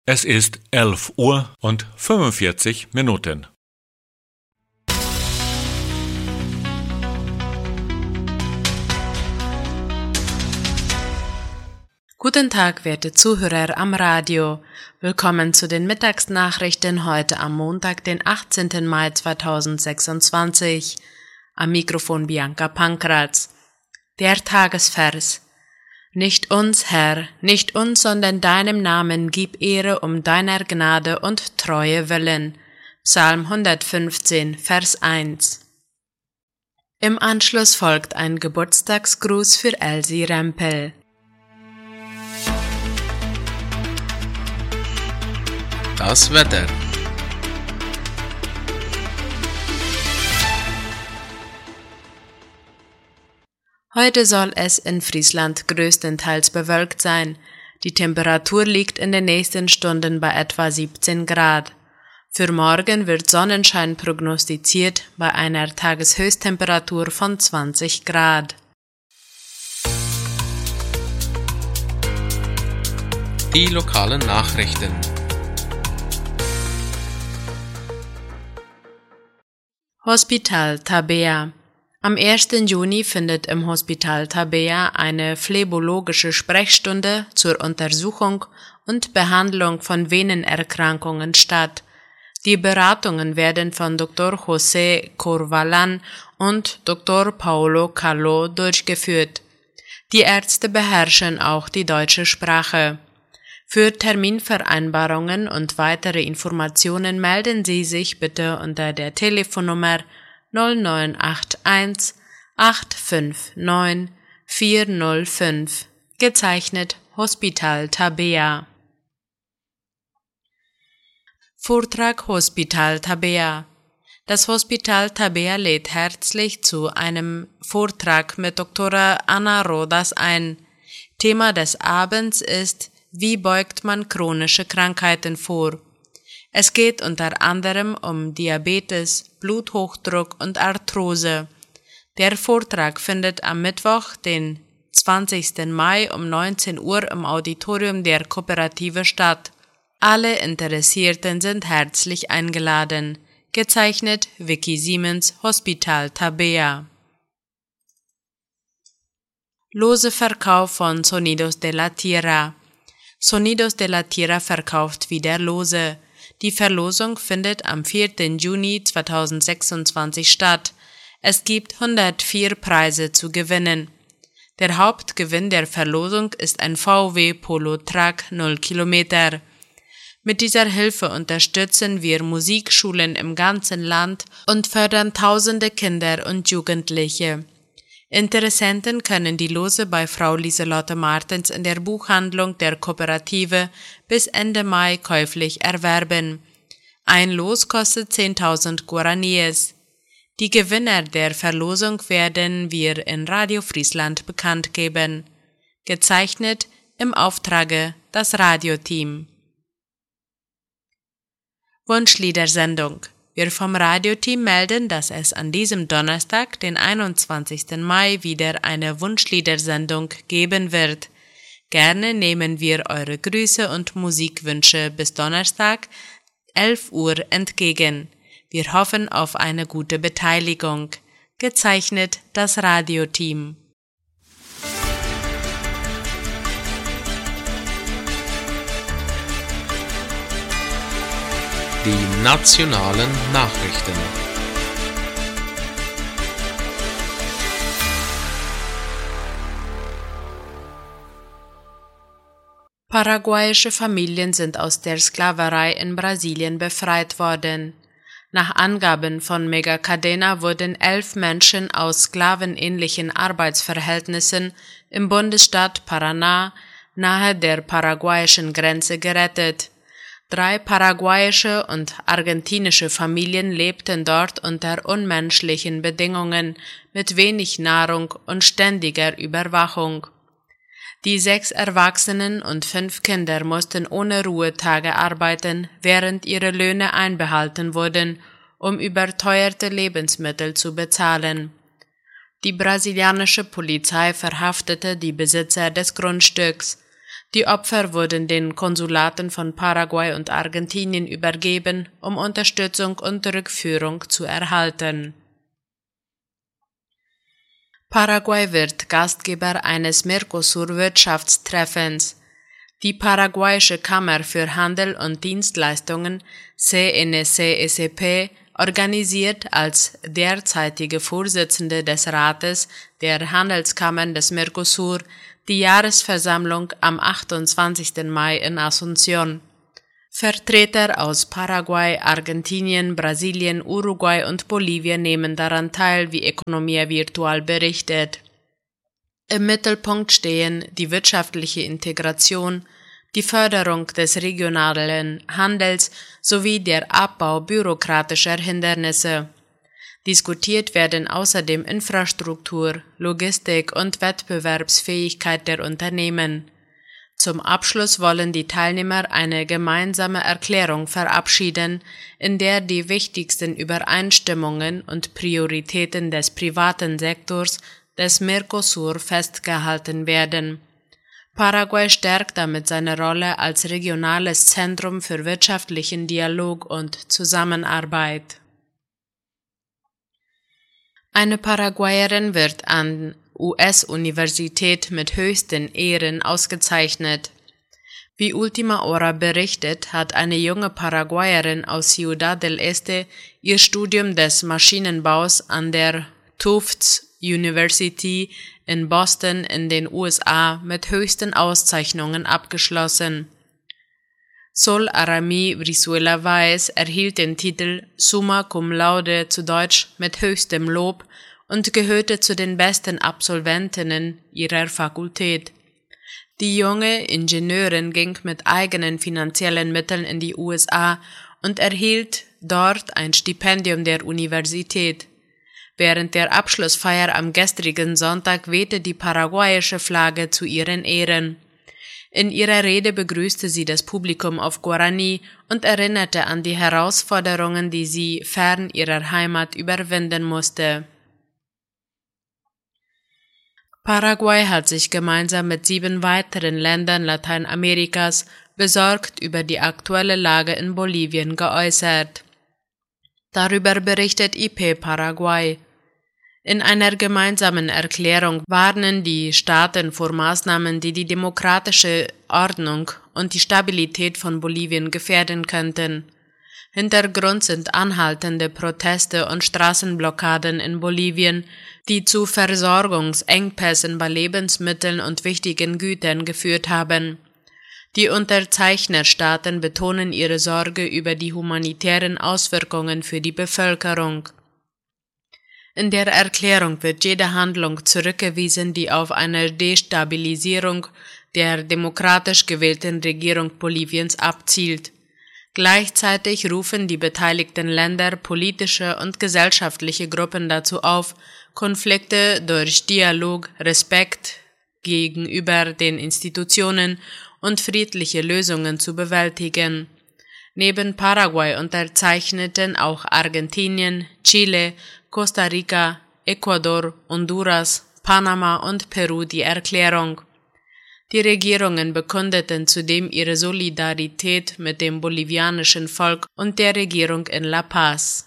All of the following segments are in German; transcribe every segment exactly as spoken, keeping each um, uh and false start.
Es ist elf Uhr und fünfundvierzig Minuten. Guten Tag, werte Zuhörer am Radio. Willkommen zu den Mittagsnachrichten heute am Montag, den achtzehnten Mai zweitausendsechsundzwanzig. Am Mikrofon Bianca Pankratz. Der Tagesvers. Nicht uns, Herr, nicht uns, sondern deinem Namen gib Ehre um deiner Gnade und Treue willen. Psalm hundertfünfzehn, Vers eins. Im Anschluss folgt ein Geburtstagsgruß für Elsie Rempel. Das Wetter. Heute soll es in Friesland größtenteils bewölkt sein. Die Temperatur liegt in den nächsten Stunden bei etwa siebzehn Grad. Für morgen wird Sonnenschein prognostiziert bei einer Tageshöchsttemperatur von zwanzig Grad. Die lokalen Nachrichten. Hospital Tabea. Am ersten Juni findet im Hospital Tabea eine phlebologische Sprechstunde zur Untersuchung und Behandlung von Venenerkrankungen statt. Die Beratungen werden von Doktor José Corvalán und Doktor Paulo Caló durchgeführt. Die Ärzte beherrschen auch die deutsche Sprache. Für Terminvereinbarungen und weitere Informationen melden Sie sich bitte unter der Telefonnummer null neun acht eins acht fünf neun vier null fünf, gezeichnet Hospital Tabea. Vortrag Hospital Tabea. Das Hospital Tabea lädt herzlich zu einem Vortrag mit Doktor Anna Rodas ein. Thema des Abends ist: Wie beugt man chronische Krankheiten vor? Es geht unter anderem um Diabetes, Bluthochdruck und Arthrose. Der Vortrag findet am Mittwoch, den zwanzigsten Mai um neunzehn Uhr im Auditorium der Kooperative statt. Alle Interessierten sind herzlich eingeladen. Gezeichnet Vicky Siemens, Hospital Tabea. Lose Verkauf von Sonidos de la Tierra. Sonidos de la Tierra verkauft wieder Lose. Die Verlosung findet am vierten Juni zweitausendsechsundzwanzig statt. Es gibt hundertvier Preise zu gewinnen. Der Hauptgewinn der Verlosung ist ein V W Polo Truck null Kilometer. Mit dieser Hilfe unterstützen wir Musikschulen im ganzen Land und fördern tausende Kinder und Jugendliche. Interessenten können die Lose bei Frau Lieselotte Martens in der Buchhandlung der Kooperative bis Ende Mai käuflich erwerben. Ein Los kostet zehntausend Guaraníes. Die Gewinner der Verlosung werden wir in Radio Friesland bekannt geben. Gezeichnet im Auftrage das Radioteam. Wunschliedersendung. Wir vom Radioteam melden, dass es an diesem Donnerstag, den einundzwanzigsten Mai, wieder eine Wunschliedersendung geben wird. Gerne nehmen wir eure Grüße und Musikwünsche bis Donnerstag, elf Uhr entgegen. Wir hoffen auf eine gute Beteiligung. Gezeichnet das Radioteam. Die nationalen Nachrichten. Paraguayische Familien sind aus der Sklaverei in Brasilien befreit worden. Nach Angaben von Megacadena wurden elf Menschen aus sklavenähnlichen Arbeitsverhältnissen im Bundesstaat Paraná nahe der paraguayischen Grenze gerettet. Drei paraguayische und argentinische Familien lebten dort unter unmenschlichen Bedingungen mit wenig Nahrung und ständiger Überwachung. Die sechs Erwachsenen und fünf Kinder mussten ohne Ruhetage arbeiten, während ihre Löhne einbehalten wurden, um überteuerte Lebensmittel zu bezahlen. Die brasilianische Polizei verhaftete die Besitzer des Grundstücks. Die Opfer wurden den Konsulaten von Paraguay und Argentinien übergeben, um Unterstützung und Rückführung zu erhalten. Paraguay wird Gastgeber eines Mercosur-Wirtschaftstreffens. Die paraguayische Kammer für Handel und Dienstleistungen C N C S P organisiert als derzeitige Vorsitzende des Rates der Handelskammern des Mercosur die Jahresversammlung am achtundzwanzigsten Mai in Asunción. Vertreter aus Paraguay, Argentinien, Brasilien, Uruguay und Bolivien nehmen daran teil, wie Economia Virtual berichtet. Im Mittelpunkt stehen die wirtschaftliche Integration, die Förderung des regionalen Handels sowie der Abbau bürokratischer Hindernisse. Diskutiert werden außerdem Infrastruktur, Logistik und Wettbewerbsfähigkeit der Unternehmen. Zum Abschluss wollen die Teilnehmer eine gemeinsame Erklärung verabschieden, in der die wichtigsten Übereinstimmungen und Prioritäten des privaten Sektors des Mercosur festgehalten werden. Paraguay stärkt damit seine Rolle als regionales Zentrum für wirtschaftlichen Dialog und Zusammenarbeit. Eine Paraguayerin wird an U S-Universität mit höchsten Ehren ausgezeichnet. Wie Ultima Hora berichtet, hat eine junge Paraguayerin aus Ciudad del Este ihr Studium des Maschinenbaus an der Tufts University in Boston in den U S A mit höchsten Auszeichnungen abgeschlossen. Sol Arami Brizuela Weiss erhielt den Titel Summa Cum Laude, zu Deutsch mit höchstem Lob, und gehörte zu den besten Absolventinnen ihrer Fakultät. Die junge Ingenieurin ging mit eigenen finanziellen Mitteln in die U S A und erhielt dort ein Stipendium der Universität. Während der Abschlussfeier am gestrigen Sonntag wehte die paraguayische Flagge zu ihren Ehren. In ihrer Rede begrüßte sie das Publikum auf Guarani und erinnerte an die Herausforderungen, die sie fern ihrer Heimat überwinden musste. Paraguay hat sich gemeinsam mit sieben weiteren Ländern Lateinamerikas besorgt über die aktuelle Lage in Bolivien geäußert. Darüber berichtet I P Paraguay. In einer gemeinsamen Erklärung warnen die Staaten vor Maßnahmen, die die demokratische Ordnung und die Stabilität von Bolivien gefährden könnten. Hintergrund sind anhaltende Proteste und Straßenblockaden in Bolivien, die zu Versorgungsengpässen bei Lebensmitteln und wichtigen Gütern geführt haben. Die Unterzeichnerstaaten betonen ihre Sorge über die humanitären Auswirkungen für die Bevölkerung. In der Erklärung wird jede Handlung zurückgewiesen, die auf eine Destabilisierung der demokratisch gewählten Regierung Boliviens abzielt. Gleichzeitig rufen die beteiligten Länder politische und gesellschaftliche Gruppen dazu auf, Konflikte durch Dialog, Respekt gegenüber den Institutionen und friedliche Lösungen zu bewältigen. Neben Paraguay unterzeichneten auch Argentinien, Chile, Costa Rica, Ecuador, Honduras, Panama und Peru die Erklärung. Die Regierungen bekundeten zudem ihre Solidarität mit dem bolivianischen Volk und der Regierung in La Paz.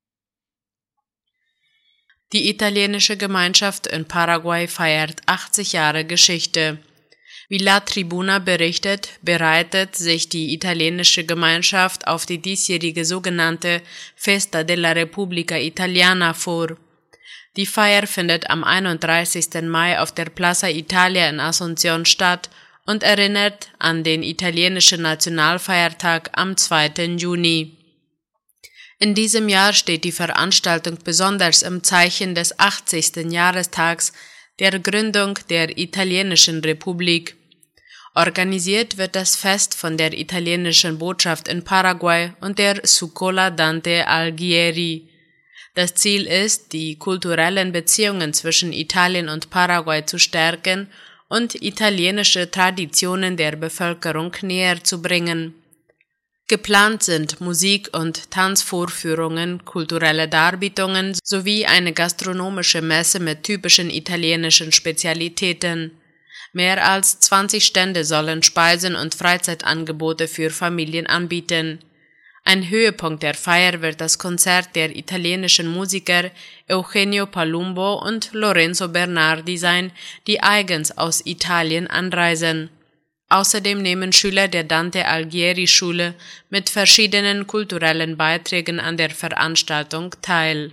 Die italienische Gemeinschaft in Paraguay feiert achtzig Jahre Geschichte. Wie La Tribuna berichtet, bereitet sich die italienische Gemeinschaft auf die diesjährige sogenannte Festa della Repubblica Italiana vor. Die Feier findet am einunddreißigsten Mai auf der Plaza Italia in Asunción statt und erinnert an den italienischen Nationalfeiertag am zweiten Juni. In diesem Jahr steht die Veranstaltung besonders im Zeichen des achtzigsten Jahrestags der Gründung der Italienischen Republik. Organisiert wird das Fest von der italienischen Botschaft in Paraguay und der Scuola Dante Alighieri. Das Ziel ist, die kulturellen Beziehungen zwischen Italien und Paraguay zu stärken und italienische Traditionen der Bevölkerung näher zu bringen. Geplant sind Musik- und Tanzvorführungen, kulturelle Darbietungen sowie eine gastronomische Messe mit typischen italienischen Spezialitäten. Mehr als zwanzig Stände sollen Speisen und Freizeitangebote für Familien anbieten. Ein Höhepunkt der Feier wird das Konzert der italienischen Musiker Eugenio Palumbo und Lorenzo Bernardi sein, die eigens aus Italien anreisen. Außerdem nehmen Schüler der Dante Alighieri Schule mit verschiedenen kulturellen Beiträgen an der Veranstaltung teil.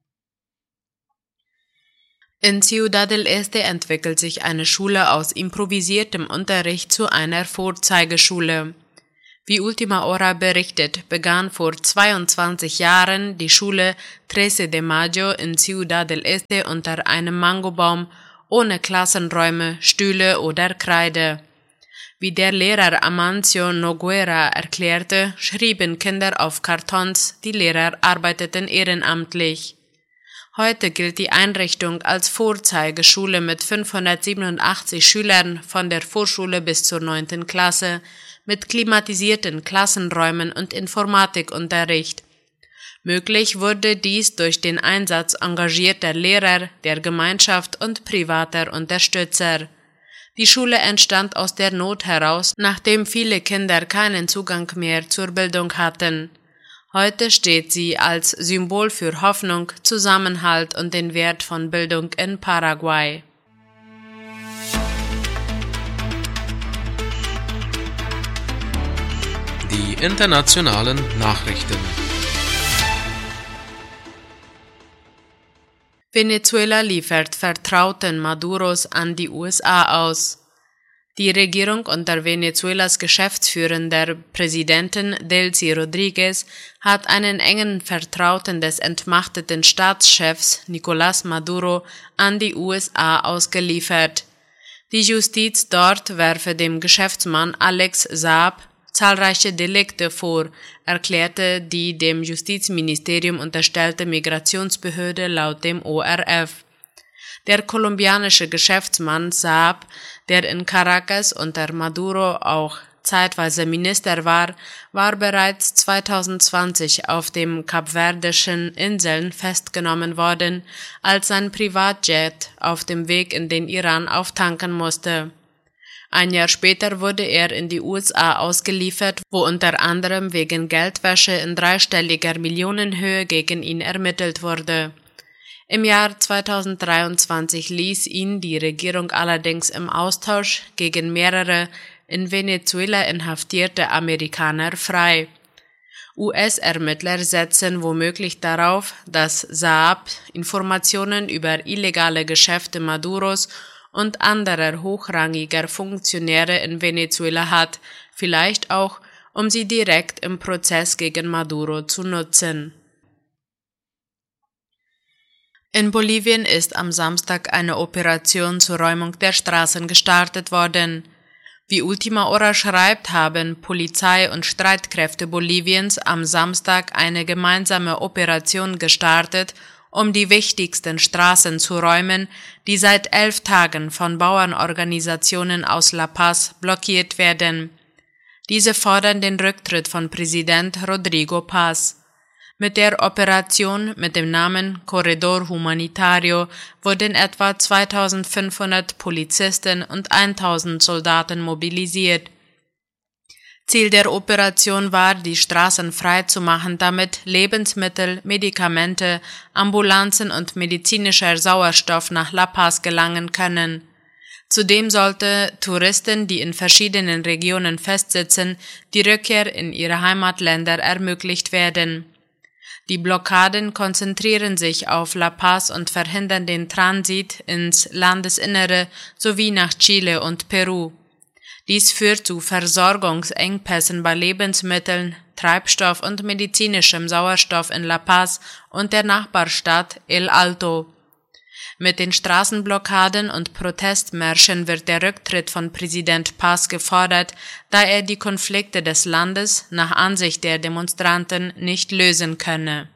In Ciudad del Este entwickelt sich eine Schule aus improvisiertem Unterricht zu einer Vorzeigeschule. Wie Ultima Hora berichtet, begann vor zweiundzwanzig Jahren die Schule Trece de Mayo in Ciudad del Este unter einem Mangobaum, ohne Klassenräume, Stühle oder Kreide. Wie der Lehrer Amancio Noguera erklärte, schrieben Kinder auf Kartons, die Lehrer arbeiteten ehrenamtlich. Heute gilt die Einrichtung als Vorzeigeschule mit fünfhundertsiebenundachtzig Schülern von der Vorschule bis zur neunten Klasse, mit klimatisierten Klassenräumen und Informatikunterricht. Möglich wurde dies durch den Einsatz engagierter Lehrer, der Gemeinschaft und privater Unterstützer. Die Schule entstand aus der Not heraus, nachdem viele Kinder keinen Zugang mehr zur Bildung hatten. Heute steht sie als Symbol für Hoffnung, Zusammenhalt und den Wert von Bildung in Paraguay. Die internationalen Nachrichten. Venezuela liefert Vertrauten Maduros an die U S A aus. Die Regierung unter Venezuelas geschäftsführender Präsidentin Delcy Rodriguez hat einen engen Vertrauten des entmachteten Staatschefs Nicolás Maduro an die U S A ausgeliefert. Die Justiz dort werfe dem Geschäftsmann Alex Saab zahlreiche Delikte vor, erklärte die dem Justizministerium unterstellte Migrationsbehörde laut dem O R F. Der kolumbianische Geschäftsmann Saab, der in Caracas unter Maduro auch zeitweise Minister war, war bereits zweitausendzwanzig auf den kapverdischen Inseln festgenommen worden, als sein Privatjet auf dem Weg in den Iran auftanken musste. Ein Jahr später wurde er in die U S A ausgeliefert, wo unter anderem wegen Geldwäsche in dreistelliger Millionenhöhe gegen ihn ermittelt wurde. Im Jahr zweitausenddreiundzwanzig ließ ihn die Regierung allerdings im Austausch gegen mehrere in Venezuela inhaftierte Amerikaner frei. U S-Ermittler setzen womöglich darauf, dass Saab Informationen über illegale Geschäfte Maduros und anderer hochrangiger Funktionäre in Venezuela hat, vielleicht auch, um sie direkt im Prozess gegen Maduro zu nutzen. In Bolivien ist am Samstag eine Operation zur Räumung der Straßen gestartet worden. Wie Ultima Hora schreibt, haben Polizei und Streitkräfte Boliviens am Samstag eine gemeinsame Operation gestartet, um die wichtigsten Straßen zu räumen, die seit elf Tagen von Bauernorganisationen aus La Paz blockiert werden. Diese fordern den Rücktritt von Präsident Rodrigo Paz. Mit der Operation mit dem Namen Corredor Humanitario wurden etwa zweitausendfünfhundert Polizisten und tausend Soldaten mobilisiert. Ziel der Operation war, die Straßen frei zu machen, damit Lebensmittel, Medikamente, Ambulanzen und medizinischer Sauerstoff nach La Paz gelangen können. Zudem sollte Touristen, die in verschiedenen Regionen festsitzen, die Rückkehr in ihre Heimatländer ermöglicht werden. Die Blockaden konzentrieren sich auf La Paz und verhindern den Transit ins Landesinnere sowie nach Chile und Peru. Dies führt zu Versorgungsengpässen bei Lebensmitteln, Treibstoff und medizinischem Sauerstoff in La Paz und der Nachbarstadt El Alto. Mit den Straßenblockaden und Protestmärschen wird der Rücktritt von Präsident Paz gefordert, da er die Konflikte des Landes nach Ansicht der Demonstranten nicht lösen könne.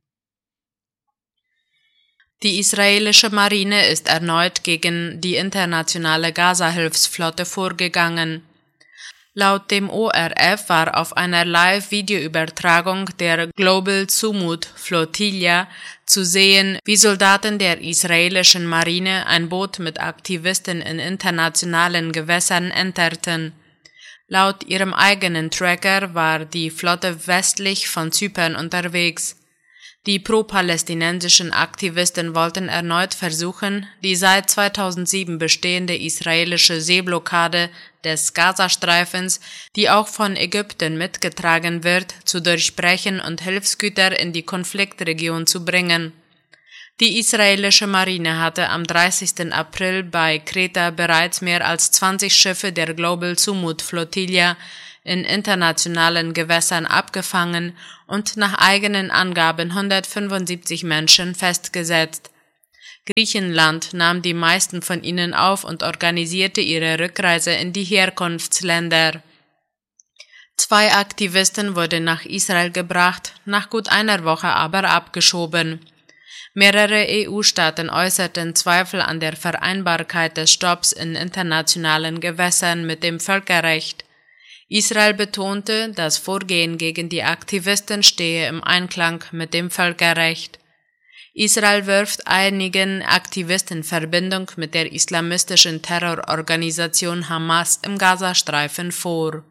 Die israelische Marine ist erneut gegen die internationale Gaza-Hilfsflotte vorgegangen. Laut dem O R F war auf einer Live-Videoübertragung der Global Sumut Flotilla zu sehen, wie Soldaten der israelischen Marine ein Boot mit Aktivisten in internationalen Gewässern enterten. Laut ihrem eigenen Tracker war die Flotte westlich von Zypern unterwegs. Die pro-palästinensischen Aktivisten wollten erneut versuchen, die seit zweitausendsieben bestehende israelische Seeblockade des Gazastreifens, die auch von Ägypten mitgetragen wird, zu durchbrechen und Hilfsgüter in die Konfliktregion zu bringen. Die israelische Marine hatte am dreißigsten April bei Kreta bereits mehr als zwanzig Schiffe der Global Sumut Flotilla in internationalen Gewässern abgefangen und nach eigenen Angaben hundertfünfundsiebzig Menschen festgesetzt. Griechenland nahm die meisten von ihnen auf und organisierte ihre Rückreise in die Herkunftsländer. Zwei Aktivisten wurden nach Israel gebracht, nach gut einer Woche aber abgeschoben. Mehrere E U-Staaten äußerten Zweifel an der Vereinbarkeit des Stopps in internationalen Gewässern mit dem Völkerrecht. Israel betonte, das Vorgehen gegen die Aktivisten stehe im Einklang mit dem Völkerrecht. Israel wirft einigen Aktivisten Verbindung mit der islamistischen Terrororganisation Hamas im Gazastreifen vor.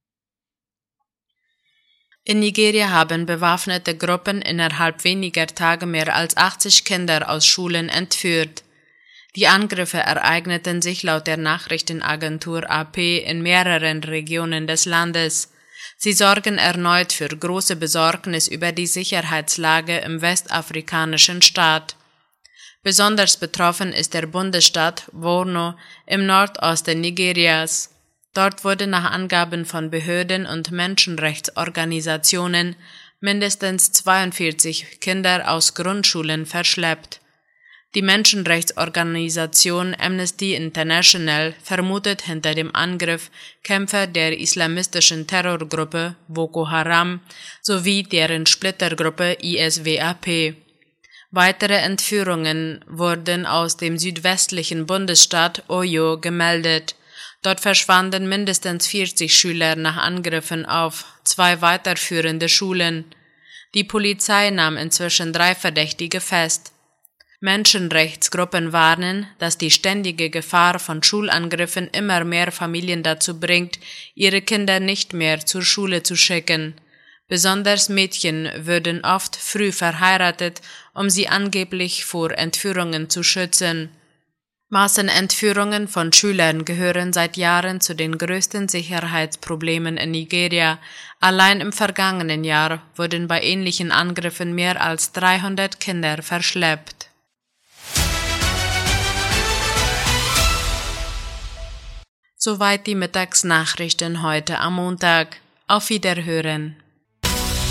In Nigeria haben bewaffnete Gruppen innerhalb weniger Tage mehr als achtzig Kinder aus Schulen entführt. Die Angriffe ereigneten sich laut der Nachrichtenagentur A P in mehreren Regionen des Landes. Sie sorgen erneut für große Besorgnis über die Sicherheitslage im westafrikanischen Staat. Besonders betroffen ist der Bundesstaat Borno im Nordosten Nigerias. Dort wurde nach Angaben von Behörden und Menschenrechtsorganisationen mindestens zweiundvierzig Kinder aus Grundschulen verschleppt. Die Menschenrechtsorganisation Amnesty International vermutet hinter dem Angriff Kämpfer der islamistischen Terrorgruppe Boko Haram sowie deren Splittergruppe I S W A P. Weitere Entführungen wurden aus dem südwestlichen Bundesstaat Oyo gemeldet. Dort verschwanden mindestens vierzig Schüler nach Angriffen auf zwei weiterführende Schulen. Die Polizei nahm inzwischen drei Verdächtige fest. Menschenrechtsgruppen warnen, dass die ständige Gefahr von Schulangriffen immer mehr Familien dazu bringt, ihre Kinder nicht mehr zur Schule zu schicken. Besonders Mädchen würden oft früh verheiratet, um sie angeblich vor Entführungen zu schützen. Massenentführungen von Schülern gehören seit Jahren zu den größten Sicherheitsproblemen in Nigeria. Allein im vergangenen Jahr wurden bei ähnlichen Angriffen mehr als dreihundert Kinder verschleppt. Soweit die Mittagsnachrichten heute am Montag. Auf Wiederhören.